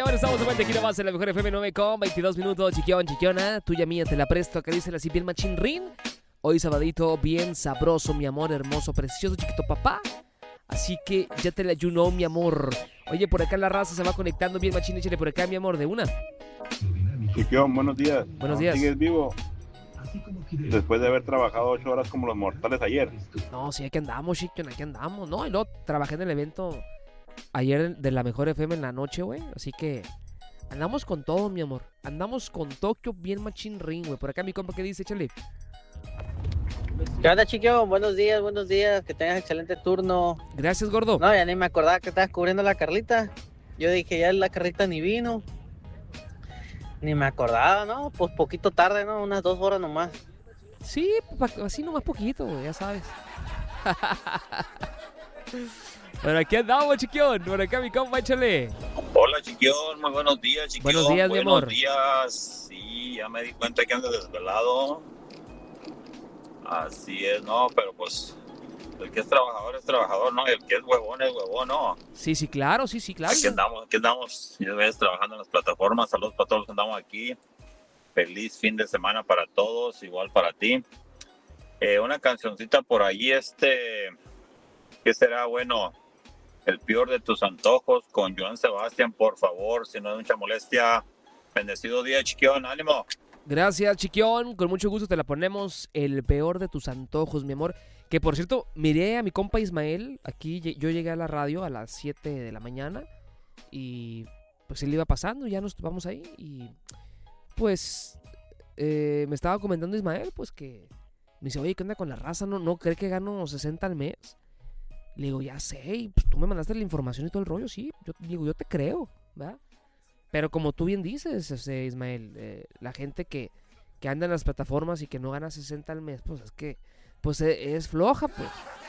Bueno, estamos de vuelta aquí nomás en la mejor FM 9 con 22 minutos. Chiquiona, tuya mía, te la presto. Acaríciala así bien machinrín. Hoy sabadito bien sabroso, mi amor, hermoso, precioso, chiquito papá. Así que ya te la you know, mi amor. Oye, por acá la raza se va conectando bien machín. Échale por acá, mi amor, de una. Chiquión, buenos días. Buenos días. ¿Sigues vivo? Después de haber trabajado 8 horas como los mortales ayer. No, sí, aquí andamos, Chiquión, aquí andamos. No, y luego trabajé en el evento ayer de la mejor FM en la noche, güey. Así que andamos con todo, mi amor. Andamos con Tokio bien machín ring, güey. Por acá mi compa, ¿qué dice? Échale. ¿Qué onda, Chiquión? Buenos días, que tengas excelente turno. Gracias, gordo. No, ya ni me acordaba que estabas cubriendo la Carlita. Yo dije, ya la Carlita ni vino. Ni me acordaba, ¿no? Pues poquito tarde, ¿no? Unas 2 horas nomás. Sí, así nomás poquito, güey, ya sabes. Bueno, aquí andamos, Chiquión. Por acá mi compa, échale. Hola, Chiquión, muy buenos días, Chiquión. Buenos días, mi amor. Buenos días. Sí, ya me di cuenta que ando desvelado. Así es, no, pero pues el que es trabajador, ¿no? Y el que es huevón, ¿no? Sí, claro, sí, claro. Aquí andamos. Ya ves, trabajando en las plataformas. Saludos para todos los que andamos aquí. Feliz fin de semana para todos, igual para ti. Una cancioncita por ahí, ¿qué será? Bueno, El peor de tus antojos con Joan Sebastián, por favor, si no es mucha molestia. Bendecido día, Chiquión, ánimo. Gracias, Chiquión. Con mucho gusto te la ponemos. El peor de tus antojos, mi amor. Que por cierto, miré a mi compa Ismael. Aquí yo llegué a la radio a las 7 de la mañana. Y pues él iba pasando, ya nos topamos ahí. Y pues me estaba comentando Ismael, pues que me dice, oye, ¿qué onda con la raza? ¿No cree que gano 60 al mes? Le digo, ya sé, y pues tú me mandaste la información y todo el rollo, sí. Yo te creo, ¿verdad? Pero como tú bien dices, Ismael, la gente que anda en las plataformas y que no gana 60 al mes, pues es que pues es floja, pues.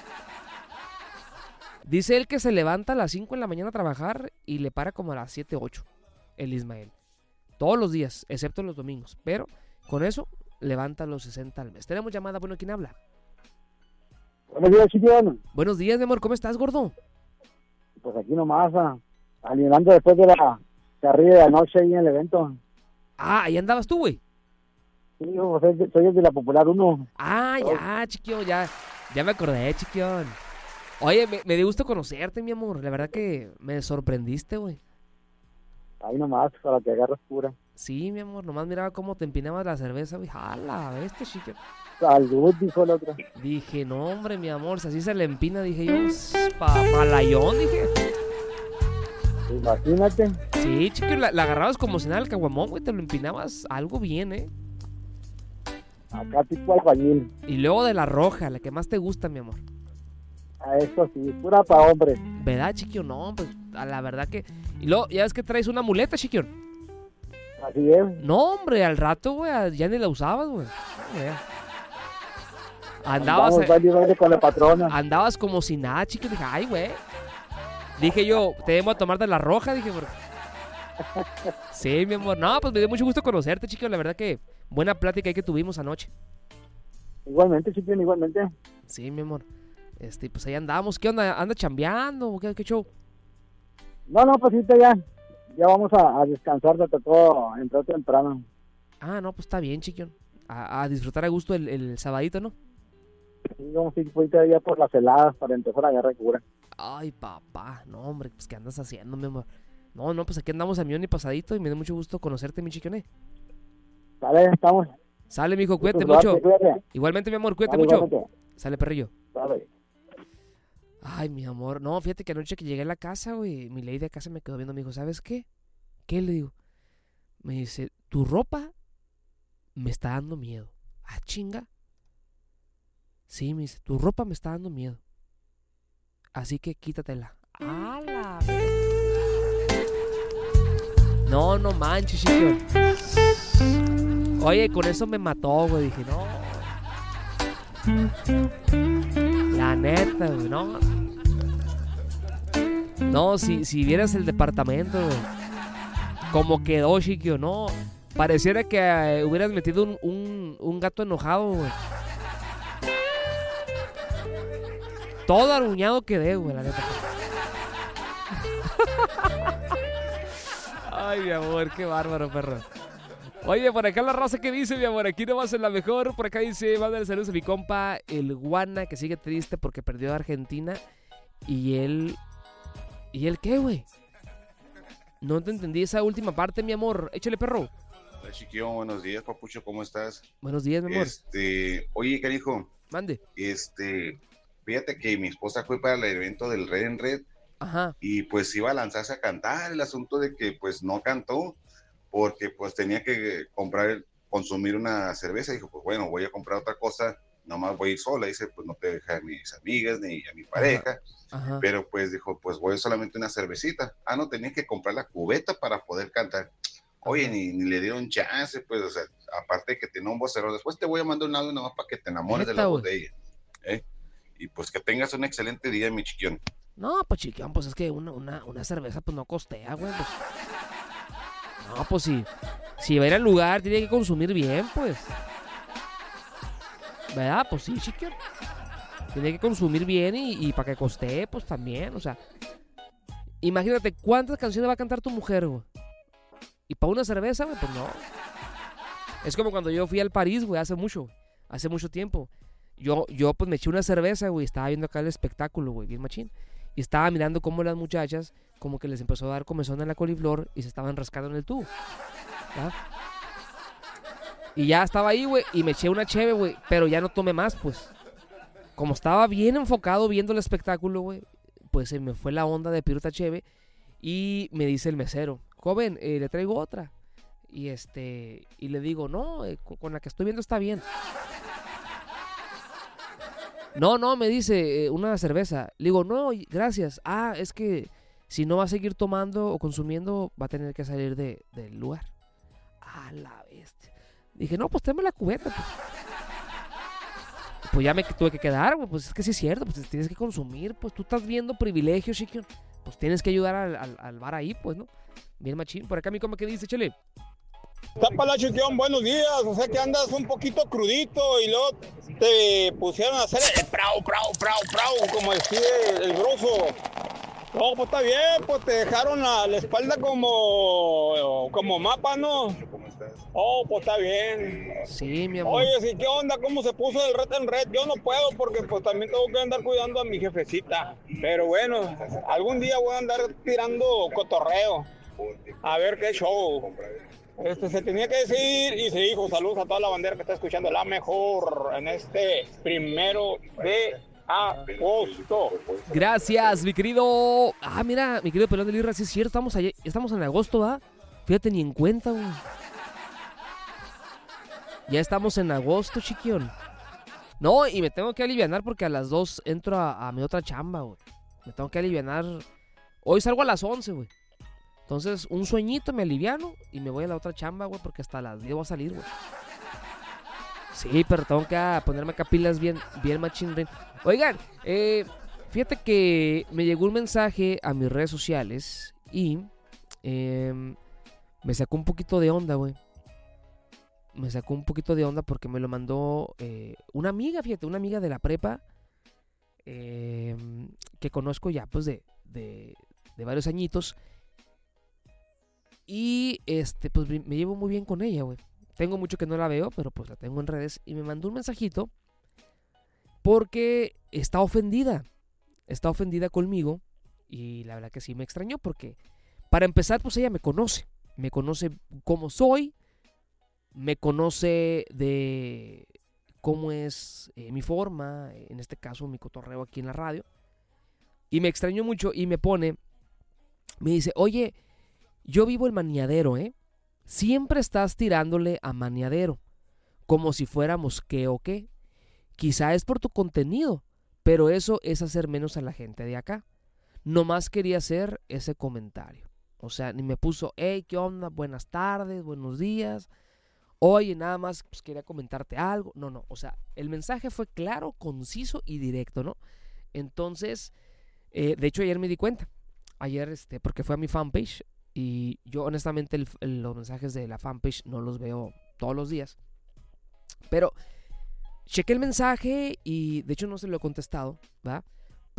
Dice él que se levanta a las 5 de la mañana a trabajar y le para como a las 7, 8, el Ismael. Todos los días, excepto los domingos. Pero con eso levanta los 60 al mes. Tenemos llamada, bueno, ¿quién habla? Buenos días, Chiquión. Buenos días, mi amor, ¿cómo estás, gordo? Pues aquí nomás, alienando después de la carrera de la noche ahí en el evento. Ah, ahí andabas tú, güey. Sí, pues soy el de la Popular 1. Ah, ya, Chiquión, ya me acordé, Chiquión. Oye, me dio gusto conocerte, mi amor. La verdad que me sorprendiste, güey. Ahí nomás, para que agarres pura. Sí, mi amor, nomás miraba cómo te empinabas la cerveza, güey. ¡Hala, Chiquión! Salud, dijo el otro. Dije, no, hombre, mi amor, si así se le empina, dije yo, palayón, dije. Imagínate. Sí, Chiquión, la agarrabas como si nada el caguamón, güey, te lo empinabas algo bien, Acá tipo albañil. Y luego de la roja, la que más te gusta, mi amor. A eso sí, pura pa' hombre. ¿Verdad, Chiquión? No, pues, a la verdad que... Y luego, ya ves que traes una muleta, Chiquión. Así es. No, hombre, al rato, güey, ya ni la usabas, güey. Andabas con la patrona. Andabas como si nada, Chiquión. Dije, ay, güey. Dije yo, te debo tomar de la roja, dije, porque... Sí, mi amor. No, pues me dio mucho gusto conocerte, Chiquión. La verdad que buena plática ahí que tuvimos anoche. Igualmente, Chiquión, igualmente. Sí, mi amor. Pues ahí andamos. ¿Qué onda? ¿Anda chambeando? ¿Qué show? No, pues ahorita ya vamos a descansar, te tocó entrar temprano. Ah, no, pues está bien, Chiquión. A disfrutar a gusto el sabadito, ¿no? Sí, vamos a ir ahorita ya por las heladas para empezar a agarrar cura. Ay, papá. No, hombre, pues ¿qué andas haciendo, mi amor? No, pues aquí andamos a millón y pasadito y me da mucho gusto conocerte, mi Chiquión. Sale, estamos. Sale, mijo, cuídate Cuídate, mucho. cuídate. Igualmente, mi amor, cuídate Sale, mucho. igualmente. Sale, perrillo. Sale. Ay, mi amor. No, fíjate que anoche que llegué a la casa, güey, mi lady de casa me quedó viendo, me dijo, ¿sabes qué? ¿Qué? Le digo. Me dice, tu ropa me está dando miedo. Ah, chinga. Sí, me dice, tu ropa me está dando miedo. Así que quítatela. ¡Hala! No manches, Chiquión. Oye, con eso me mató, güey. Dije, no. La neta, güey, no. No, si vieras el departamento, güey. Como quedó, Chiquio, no. Pareciera que hubieras metido un gato enojado, güey. Todo aruñado quedé, güey, la neta. Ay, mi amor, qué bárbaro, perro. Oye, por acá la raza que dice, mi amor, aquí nomás en la mejor. Por acá dice, mándale saludos a mi compa, el Guana, que sigue triste porque perdió a Argentina. ¿Y él qué, güey? No te entendí esa última parte, mi amor. Échale, perro. Hola, chiquillo, buenos días, papucho, ¿cómo estás? Buenos días, mi amor. Oye, canijo. Mande. Fíjate que mi esposa fue para el evento del Red en Red. Ajá. Y pues iba a lanzarse a cantar. El asunto de que pues no cantó porque pues tenía que consumir una cerveza. Dijo, pues bueno, voy a comprar otra cosa, nomás voy a ir sola. Dice, pues no te deja a mis amigas ni a mi pareja. Ajá. Pero pues dijo, pues voy solamente una cervecita. No, tenía que comprar la cubeta para poder cantar. Oye, ni le dieron chance, pues, o sea, aparte de que tenía un vocero, después te voy a mandar un audio nomás para que te enamores de la voz de ella. Y pues que tengas un excelente día, mi chiquión. No, pues chiquión, pues es que una cerveza pues no costea, güey, pues. No, pues si va a ir al lugar, tiene que consumir bien, pues. ¿Verdad? Pues sí, chiquión. Tiene que consumir bien y para que costee, pues también, o sea. Imagínate cuántas canciones va a cantar tu mujer, güey. Y para una cerveza, güey, pues no. Es como cuando yo fui al París, güey, hace mucho tiempo. Yo pues me eché una cerveza, güey, estaba viendo acá el espectáculo, güey, bien machín. Y estaba mirando cómo las muchachas, como que les empezó a dar comezón en la coliflor y se estaban rascando en el tubo. ¿Ah? Y ya estaba ahí, güey, y me eché una cheve, güey, pero ya no tomé más, pues. Como estaba bien enfocado viendo el espectáculo, güey, pues se me fue la onda de piruta cheve y me dice el mesero, joven, le traigo otra. Y le digo, no, con la que estoy viendo está bien. No, me dice, una cerveza. Le digo, no, gracias. Es que si no va a seguir tomando o consumiendo, va a tener que salir del lugar. La bestia. Dije, no, pues tráeme la cubeta, pues. Pues ya me tuve que quedar, güey. Pues es que sí es cierto, pues tienes que consumir. Pues tú estás viendo privilegios, chiquión. Pues tienes que ayudar al bar ahí, pues, ¿no? Bien machín. Por acá mi compa, ¿qué dice, chele? Tápala, chiquión, buenos días. O sea que andas un poquito crudito y luego te pusieron a hacer el prau, como decía el grosso. No, pues está bien, pues te dejaron la espalda como mapa, ¿no? Oh, pues está bien. Sí, mi amor. Oye, sí, ¿qué onda? ¿Cómo se puso el Red en Red? Yo no puedo porque pues también tengo que andar cuidando a mi jefecita. Pero bueno, algún día voy a andar tirando cotorreo. A ver qué show. Se tenía que decir y se dijo. Saludos a toda la bandera que está escuchando la mejor en este 1 de agosto. Gracias, mi querido. Mira, mi querido Pelón de Lirra, sí es cierto, estamos en agosto, ¿va? Fíjate, ni en cuenta, güey. Ya estamos en agosto, chiquión. No, y me tengo que alivianar porque a las 2 entro a mi otra chamba, güey. Me tengo que alivianar. Hoy salgo a las 11, güey. Entonces, un sueñito, me aliviano y me voy a la otra chamba, güey, porque hasta las 10 voy a salir, güey. Sí, pero tengo que ponerme acá pilas bien machín. Oigan, fíjate que me llegó un mensaje a mis redes sociales y me sacó un poquito de onda, güey. Me sacó un poquito de onda porque me lo mandó una amiga, fíjate, una amiga de la prepa que conozco ya, pues, de varios añitos. Y, pues, me llevo muy bien con ella, güey. Tengo mucho que no la veo, pero pues la tengo en redes. Y me mandó un mensajito porque está ofendida. Está ofendida conmigo. Y la verdad que sí me extrañó porque, para empezar, pues ella me conoce. Me conoce cómo soy. Me conoce de cómo es mi forma. En este caso, mi cotorreo aquí en la radio. Y me extrañó mucho y me dice, oye, yo vivo el maniadero, Siempre estás tirándole a maniadero, como si fuéramos qué o qué. Quizá es por tu contenido, pero eso es hacer menos a la gente de acá. Nomás quería hacer ese comentario. O sea, ni me puso, hey, ¿qué onda? Buenas tardes, buenos días. Oye, nada más pues, quería comentarte algo. No, o sea, el mensaje fue claro, conciso y directo, ¿no? Entonces, de hecho ayer me di cuenta. Ayer, porque fue a mi fanpage. Y yo honestamente los mensajes de la fanpage no los veo todos los días. Pero chequé el mensaje y de hecho no se lo he contestado, ¿va?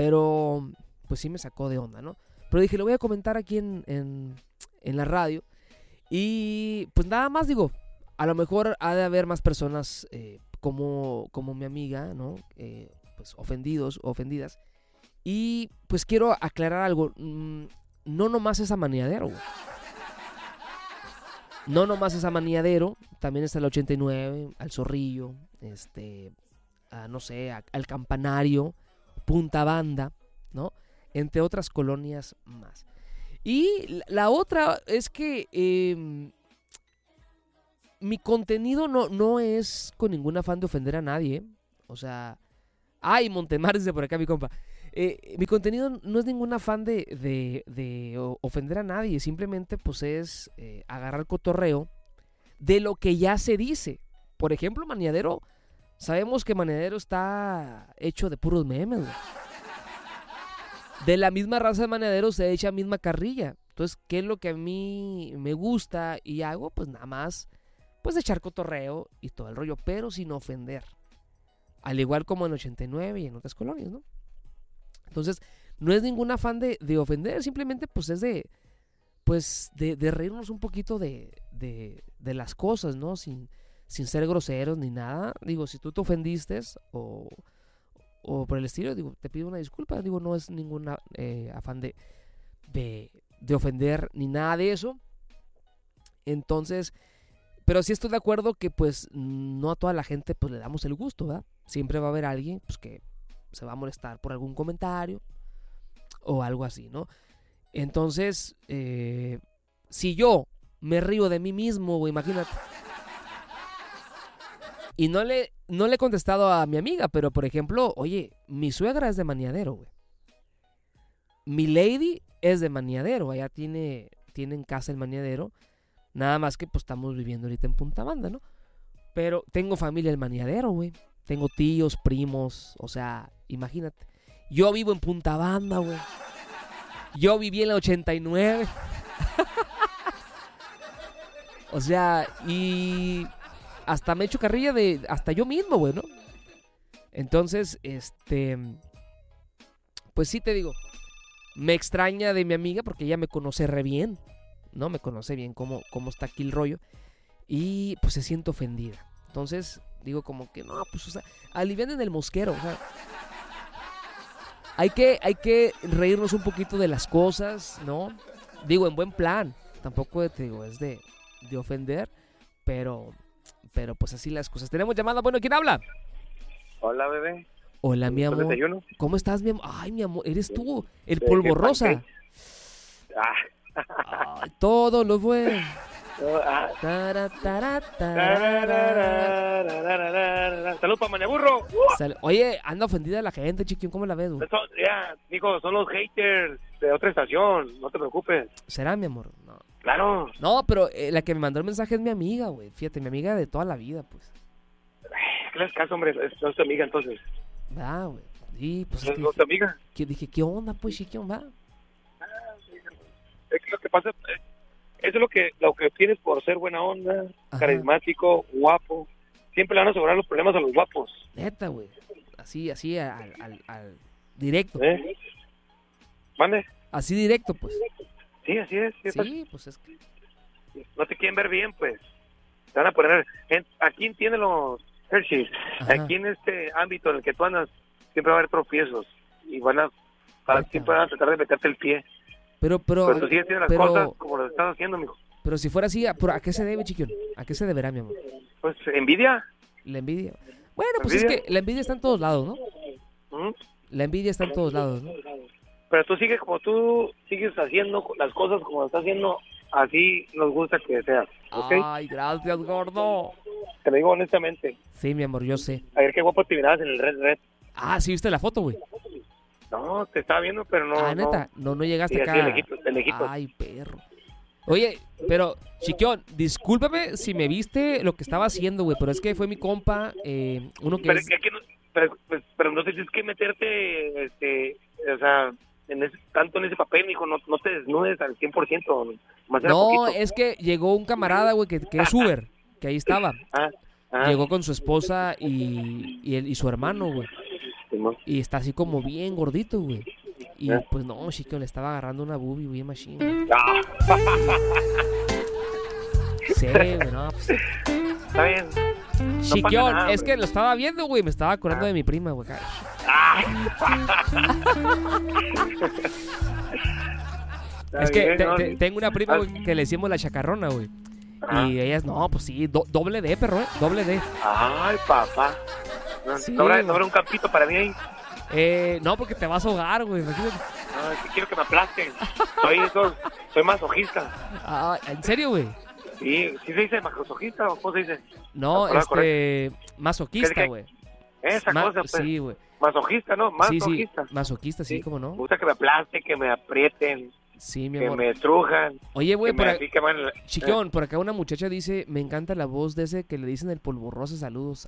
Pero pues sí me sacó de onda, ¿no? Pero dije, lo voy a comentar aquí en la radio. Y pues nada más digo, a lo mejor ha de haber más personas como mi amiga, ¿no? Pues ofendidos o ofendidas. Y pues quiero aclarar algo. No nomás es a Maniadero, güey. No nomás es a Maniadero. También está el 89, al Zorrillo, no sé, al Campanario, Punta Banda, ¿no? Entre otras colonias más. Y la otra es que mi contenido no es con ningún afán de ofender a nadie, ¿eh? O sea, ay, Montemar dice por acá mi compa. Mi contenido no es ningún afán de ofender a nadie, simplemente pues es agarrar cotorreo de lo que ya se dice. Por ejemplo, Maniadero, sabemos que Maniadero está hecho de puros memes, güey. De la misma raza de Maniadero se echa misma carrilla. Entonces, ¿qué es lo que a mí me gusta y hago? Pues nada más, pues echar cotorreo y todo el rollo, pero sin ofender. Al igual como en 89 y en otras colonias, ¿no? Entonces, no es ningún afán de ofender, simplemente pues es de reírnos un poquito de las cosas, ¿no? Sin ser groseros ni nada. Digo, si tú te ofendiste o por el estilo, digo, te pido una disculpa. Digo, no es ningún afán de ofender ni nada de eso. Entonces, pero sí estoy de acuerdo que pues no a toda la gente pues le damos el gusto, ¿verdad? Siempre va a haber alguien pues que se va a molestar por algún comentario o algo así, ¿no? Entonces, si yo me río de mí mismo, güey, imagínate. Y no le he contestado a mi amiga, pero por ejemplo, oye, mi suegra es de Maniadero, güey. Mi lady es de Maniadero, allá tiene en casa el Maniadero. Nada más que pues estamos viviendo ahorita en Punta Banda, ¿no? Pero tengo familia en Maniadero, güey. Tengo tíos, primos, o sea, imagínate. Yo vivo en Punta Banda, güey. Yo viví en la 89. O sea, y hasta me echo carrilla hasta yo mismo, güey, ¿no? Entonces, pues sí te digo, me extraña de mi amiga porque ella me conoce re bien, ¿no? Me conoce bien cómo está aquí el rollo. Y pues se siente ofendida. Entonces, digo como que, no, pues, o sea, alivianen el mosquero, o sea. Hay que reírnos un poquito de las cosas, ¿no? Digo, en buen plan. Tampoco te digo, es de ofender, pero pues así las cosas. Tenemos llamada, bueno, ¿quién habla? Hola, bebé. Hola, mi amor. ¿Desayuno? ¿Cómo estás, mi amor? Ay, mi amor, eres tú, el polvo rosa. Ay, todo lo bueno. Salud para Maneburro. Oye, anda ofendida la gente, chiquín, ¿cómo la ves, güey? Ya, hijo, son los haters de otra estación, no te preocupes. ¿Será, mi amor? No. Claro. No, pero la que me mandó el mensaje es mi amiga, güey. Fíjate, mi amiga de toda la vida, pues. ¿Qué le das caso, hombre? No es tu amiga, entonces. Ah, güey. Sí, pues. ¿No es tu amiga? Que dije, ¿qué onda, pues, chiquín, va? Es que lo que pasa, eso es lo que tienes por ser buena onda, ajá, carismático, guapo. Siempre le van a sobrar los problemas a los guapos. Neta, güey. Así, al directo. ¿Mande? Así directo, pues. Sí, así es. Sí, pues es que... No te quieren ver bien, pues. Te van a poner... Aquí entienden los Hershey's. Aquí en este ámbito en el que tú andas, siempre va a haber tropiezos. Y siempre van a tratar de meterte el pie. Pero tú sigues haciendo las cosas como lo estás haciendo, mijo. Pero si fuera así, ¿a qué se debe, chiquión? ¿A qué se deberá, mi amor? Pues envidia. La envidia. Bueno, pues es que la envidia está en todos lados, ¿no? La envidia está en todos lados, ¿no? Pero tú sigues haciendo las cosas como lo estás haciendo, así nos gusta que seas, ¿ok? Ay, gracias, gordo. Te lo digo honestamente. Sí, mi amor, yo sé. A ver qué guapo te mirabas en el Red. Ah, ¿sí viste la foto, güey? No, te estaba viendo, pero no. Ah, ¿neta? No llegaste sí, acá. De lejitos. Ay, perro. Oye, pero, chiquión, discúlpame si me viste lo que estaba haciendo, güey, pero es que fue mi compa, uno que pero no tienes que meterte, o sea, tanto en ese papel, hijo, no te desnudes al 100%. No, es que llegó un camarada, güey, que es Uber, que ahí estaba. Llegó con su esposa y su hermano, güey. Y está así como bien gordito, güey. Y pues no, chico, le estaba agarrando una boobie bien machine. Sí, güey, no, pues. Está bien. Chiquión, nada, es güey. que lo estaba viendo, güey. Me estaba acordando de mi prima, güey. Es que tengo una prima, güey, que le decimos la chacarrona, güey. Y ellas, no, pues sí, doble D, perro, doble D. Ay, papá. Sí, ¿No habrá un campito para mí ahí? No, porque te vas a ahogar, güey. Imagínate. Ay, que quiero que me aplasten. Soy masoquista. Ah, ¿en serio, güey? Sí, ¿sí se dice masoquista o cómo se dice? No, masoquista, güey. Esa cosa, pues. Sí, güey. Masoquista, ¿no? Masoquista. Sí, masoquista, sí, cómo no. Me gusta que me aplasten, que me aprieten. Sí, mi que amor. me estrujan. Oye, güey, Chiquión, por acá una muchacha dice, me encanta la voz de ese que le dicen el polvorrosa, saludos.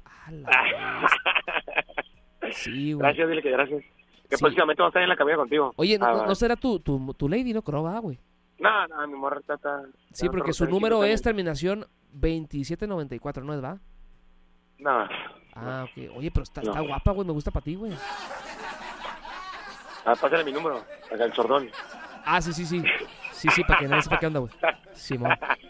Sí, güey. Gracias, dile que gracias. Que próximamente vamos a estar en la cabina contigo. Oye, ¿no será tu lady, no creo, va, güey? No, mi morra está... Sí, porque su número es terminación 2794, ¿no es, va? No. Ah, ok. Oye, pero está guapa, güey, me gusta para ti, güey. Pásale mi número, acá el sordón. Ah, sí. Sí, para que nadie sepa qué onda, güey. Simón.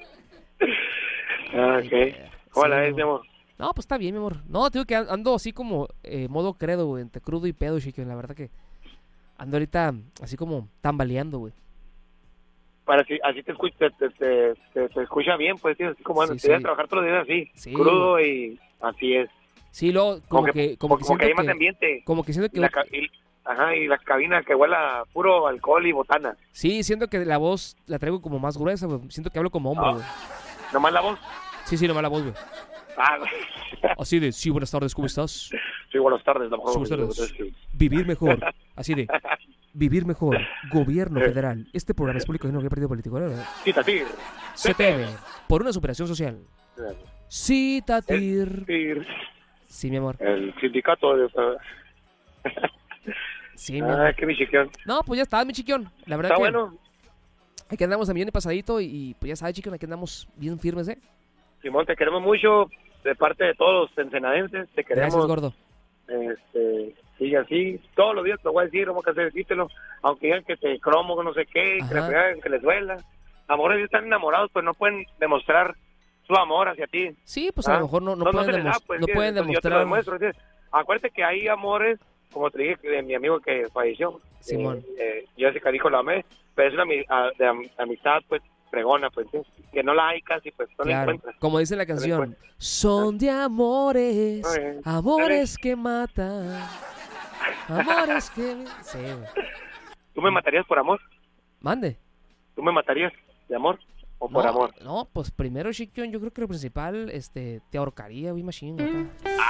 Ok. ¿Cómo la ves, mi amor? No, pues está bien, mi amor. No, te digo que ando así como modo credo, güey, entre crudo y pedo, chiquillo. La verdad que ando ahorita así como tambaleando, güey. Así te escucha bien, pues, tío, así como andas. Te voy a trabajar todos los días así, crudo y así es. Sí, luego como que hay más ambiente. Como que siento que... y la cabina que huela a puro alcohol y botana. Sí, siento que la voz la traigo como más gruesa, güey. Siento que hablo como hombre, güey. ¿Nomás la voz? Sí, nomás la voz, güey. Así de, sí, buenas tardes, ¿cómo estás? Sí, buenas tardes. Vivir mejor. Así de, vivir mejor. Gobierno federal. Este programa es público y no hay partido político, ¿no? Citatir. CTM. Por una superación social. Citatir. Sí, mi amor. El sindicato de... Sí, mi amor. Qué mi chiquión. No, pues ya está, mi chiquión. La verdad está que... bueno. Aquí andamos también pasadito y pues ya sabes, chiquión, aquí andamos bien firmes, ¿eh? Simón, te queremos mucho de parte de todos los ensenadenses. Te queremos. Gracias, gordo. Sigue así. Todos los días te lo voy a decir, vamos a hacer decírtelo. Aunque digan que te cromo, que no sé qué, que les duela. Amores, están enamorados, pues no pueden demostrar su amor hacia ti. Sí, pues a lo mejor no pueden demostrar. Yo te lo demuestro. Acuérdate que hay amores, como te dije, de mi amigo que falleció. Simón. Jessica dijo, lo amé, pero es una de amistad, pues, fregona, pues, ¿sí? Que no la hay casi, pues, no la encuentras. Como dice la canción, son de amores, amores que matan, amores que... Sí, güey. ¿Tú me matarías por amor? Mande. ¿Tú me matarías de amor o por amor? No, pues primero, chiquión, yo creo que lo principal, te ahorcaría, güey, machine.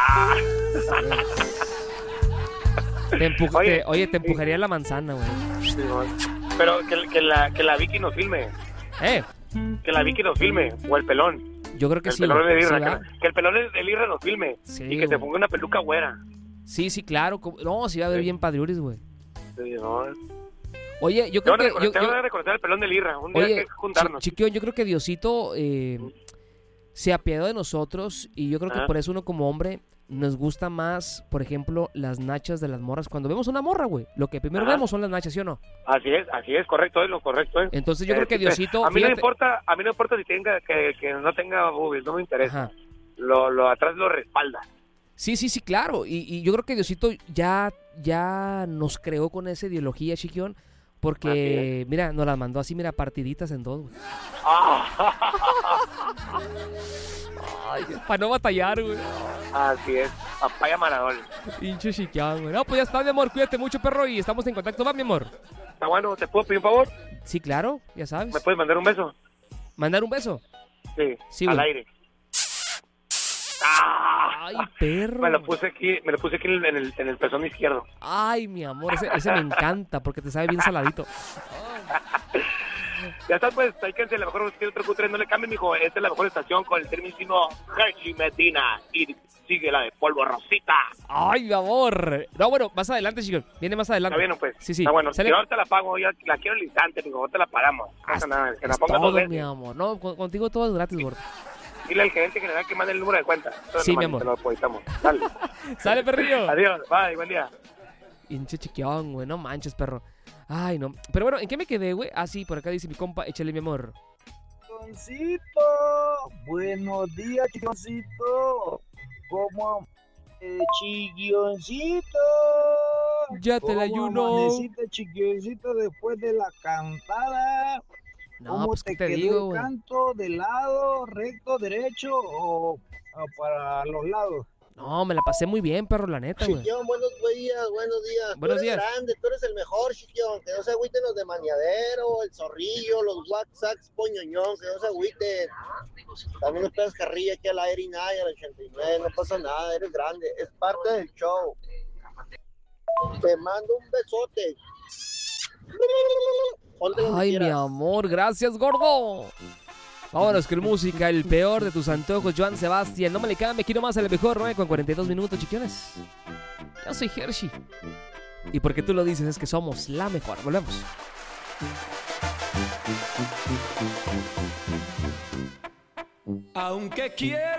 Oye, te empujaría la manzana, güey. Sí, pero que la Vicky nos filme. Que la Vicky nos filme, o el pelón. Yo creo que el sí. Pelón de Lirra, sí, que el pelón del Lirra nos filme. Sí, y que te ponga una peluca güera. Sí, claro. No, sí va a ver bien padriuris, güey. Sí, no. Oye, yo creo que... Te voy a reconocer al pelón de Lirra. Un día hay que juntarnos. Chiquión, yo creo que Diosito se apiadó de nosotros y yo creo que por eso uno como hombre nos gusta más, por ejemplo, las nachas de las morras. Cuando vemos una morra, güey, lo que primero vemos son las nachas, ¿sí o no? Así es, correcto, es lo correcto. Entonces yo creo que Diosito... A mí no me importa si tenga que no tenga boobies, no me interesa. Lo atrás lo respalda. Sí, claro. Y yo creo que Diosito ya nos creó con esa ideología, chiquión. Porque, mira, nos las mandó así, mira, partiditas en dos, güey. Ay, para no batallar, güey. Así es, papaya Maradona. Pinche chiquián, güey. No, pues ya está, mi amor, cuídate mucho, perro, y estamos en contacto, va, mi amor. Está bueno, ¿te puedo pedir un favor? Sí, claro, ya sabes. ¿Me puedes mandar un beso? ¿Mandar un beso? Sí, al aire. Ay, perro. Me lo puse aquí en el pezón izquierdo. Ay, mi amor, ese me encanta porque te sabe bien saladito. Ya está, pues, hay que ser la mejor que otro Q3, no le cambien, mijo. Esta es la mejor estación con el termísimo Hershey Medina. Y sigue la de polvo rosita. Ay, mi amor. No, bueno, más adelante, chicos. Viene más adelante. Está bien, pues. Sí. Está bueno. Yo ahorita la pago, ya la quiero al instante, mijo. Ahorita la pagamos. No pasa nada, que la ponga todo, 2 veces. mi amor. No, contigo todo es gratis, gordo. Dile al gerente general que mande el número de cuenta. Sí, mi amor. Te lo depositamos. Dale. Sale, perrillo. Adiós, bye, buen día. Hinche chiquión, güey, no manches, perro. Ay, no. Pero bueno, ¿en qué me quedé, güey? Ah, sí, por acá dice mi compa, échale, mi amor. Doncito, Buenos días, chiquioncito. ¿Cómo chiquioncito? Ya te la ayuno. Amaneciste, chiquioncito, después de la cantada. No, ¿Cómo pues, te ¿qué te quedó digo, el güey? canto? ¿De lado, recto, derecho o para los lados? No, me la pasé muy bien, perro, la neta, güey. Chiquión, buenos días. Buenos Tú eres días. grande, tú eres el mejor, Chiquión. Que no se agüiten los de Maniadero, el Zorrillo, los WhatsApp, Poñoñón, que no se agüiten. También los pedas carrilla aquí al aire y nada, al 89, no pasa nada, eres grande. Es parte del show. Te mando un besote. Ponte donde Ay, mi quieras. amor, gracias, gordo. Vámonos con música, el peor de tus antojos, Joan Sebastián. No me le cambie, quiero más a la mejor, 9:42 minutos, chiquiones. Yo soy Hershey. Y porque tú lo dices es que somos la mejor. Volvemos. Aunque quiera